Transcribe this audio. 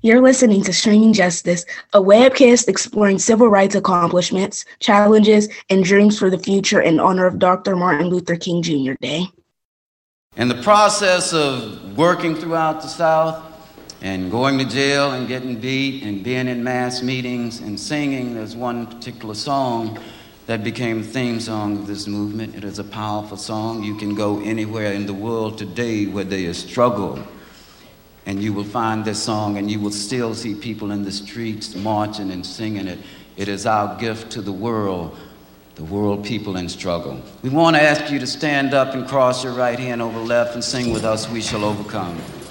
You're listening to Streaming Justice, a webcast exploring civil rights accomplishments, challenges, and dreams for the future in honor of Dr. Martin Luther King Jr. Day. In the process of working throughout the South and going to jail and getting beat and being in mass meetings and singing, there's one particular song that became the theme song of this movement. It is a powerful song. You can go anywhere in the world today where there is struggle, and you will find this song, and you will still see people in the streets marching and singing it. It is our gift to the world people in struggle. We want to ask you to stand up and cross your right hand over left and sing with us, "We Shall Overcome."